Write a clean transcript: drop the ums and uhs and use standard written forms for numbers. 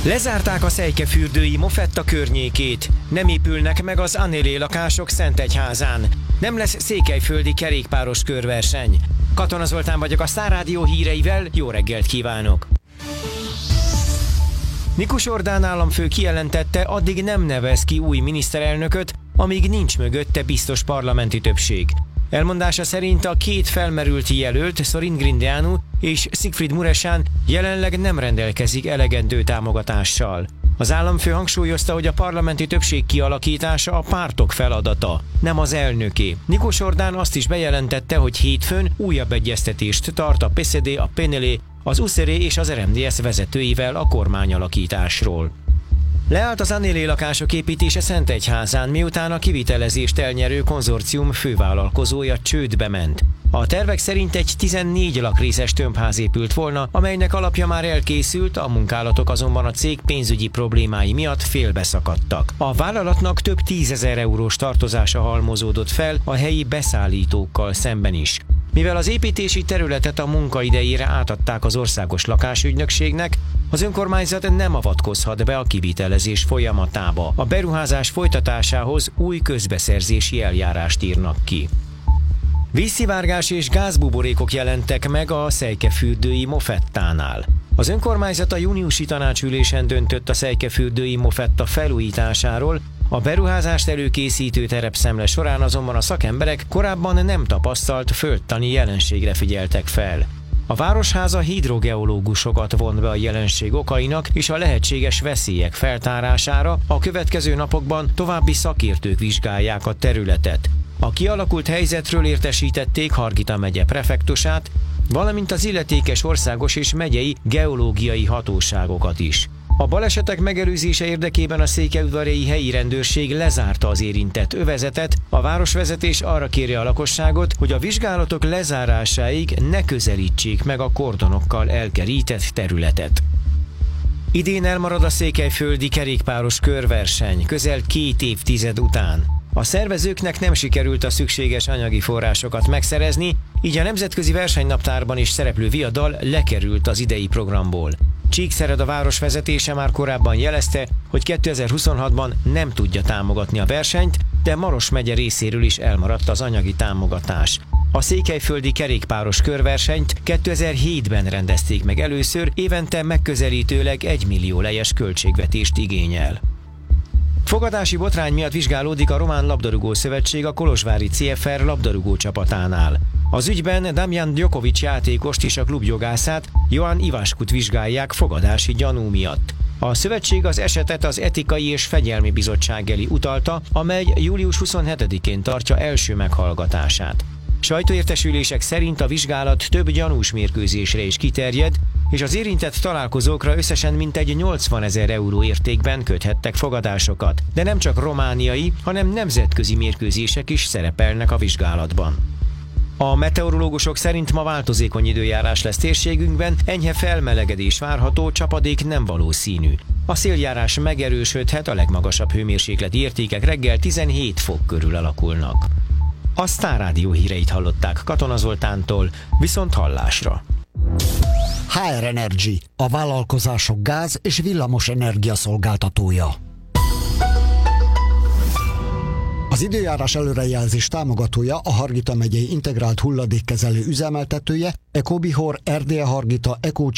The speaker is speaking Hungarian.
Lezárták a szejkefürdői Mofetta környékét, nem épülnek meg az Anélé lakások Szentegyházán, nem lesz székelyföldi kerékpáros körverseny. Katona Zoltán vagyok a Star Rádió híreivel, jó reggelt kívánok! Nikus Orbán államfő kijelentette, addig nem nevez ki új miniszterelnököt, amíg nincs mögötte biztos parlamenti többség. Elmondása szerint a két felmerült jelölt, Sorin Grindeanu és Sigfrid Mureșan jelenleg nem rendelkezik elegendő támogatással. Az államfő hangsúlyozta, hogy a parlamenti többség kialakítása a pártok feladata, nem az elnöké. Nikus Orbán azt is bejelentette, hogy hétfőn újabb egyeztetést tart a PSD, a PNL, az USZR és az RMDSZ vezetőivel a kormányalakításról. Leállt az Anélé lakások építése Szentegyházán, miután a kivitelezést elnyerő konzorcium fővállalkozója csődbe ment. A tervek szerint egy 14 lakrészes tömbház épült volna, amelynek alapja már elkészült, a munkálatok azonban a cég pénzügyi problémái miatt félbeszakadtak. A vállalatnak több 10 000 eurós tartozása halmozódott fel a helyi beszállítókkal szemben is. Mivel az építési területet a munkaidejére átadták az országos lakásügynökségnek, az önkormányzat nem avatkozhat be a kivitelezés folyamatába. A beruházás folytatásához új közbeszerzési eljárást írnak ki. Vízszivárgás és gázbuborékok jelentek meg a szejkefürdői Mofettánál. Az önkormányzat a júniusi tanácsülésen döntött a szejkefürdői Mofetta felújításáról, a beruházást előkészítő terepszemle során azonban a szakemberek korábban nem tapasztalt földtani jelenségre figyeltek fel. A városháza hidrogeológusokat vont be a jelenség okainak és a lehetséges veszélyek feltárására, a következő napokban további szakértők vizsgálják a területet. A kialakult helyzetről értesítették Hargita megye prefektusát, valamint az illetékes országos és megyei geológiai hatóságokat is. A balesetek megelőzése érdekében a székelyudvarhelyi helyi rendőrség lezárta az érintett övezetet, a városvezetés arra kéri a lakosságot, hogy a vizsgálatok lezárásáig ne közelítsék meg a kordonokkal elkerített területet. Idén elmarad a székelyföldi kerékpáros körverseny, közel 2 évtized után. A szervezőknek nem sikerült a szükséges anyagi forrásokat megszerezni, így a nemzetközi versenynaptárban is szereplő viadal lekerült az idei programból. Csíkszereda város vezetése már korábban jelezte, hogy 2026-ban nem tudja támogatni a versenyt, de Maros megye részéről is elmaradt az anyagi támogatás. A székelyföldi kerékpáros körversenyt 2007-ben rendezték meg először, évente megközelítőleg 1 millió lejes költségvetést igényel. Fogadási botrány miatt vizsgálódik a Román Labdarúgó Szövetség a kolozsvári CFR labdarúgó csapatánál. Az ügyben Damjan Djokovic játékost és a klubjogászát, Johan Ivaskut vizsgálják fogadási gyanú miatt. A szövetség az esetet az Etikai és Fegyelmi Bizottság elé utalta, amely július 27-én tartja első meghallgatását. Sajtóértesülések szerint a vizsgálat több gyanús mérkőzésre is kiterjed, és az érintett találkozókra összesen mintegy 80 000 euró értékben köthettek fogadásokat, de nem csak romániai, hanem nemzetközi mérkőzések is szerepelnek a vizsgálatban. A meteorológusok szerint ma változékony időjárás lesz térségünkben, enyhe felmelegedés várható, csapadék nem valószínű. A széljárás megerősödhet, a legmagasabb hőmérsékleti értékek reggel 17 fok körül alakulnak. A Star Rádió híreit hallották Katona Zoltántól, viszont hallásra. HR Energy, a vállalkozások gáz- és villamos energia szolgáltatója. Az időjárás előrejelzés támogatója a Hargita megyei integrált hulladékkezelő üzemeltetője, Ecobihor, RDE Hargita, Eco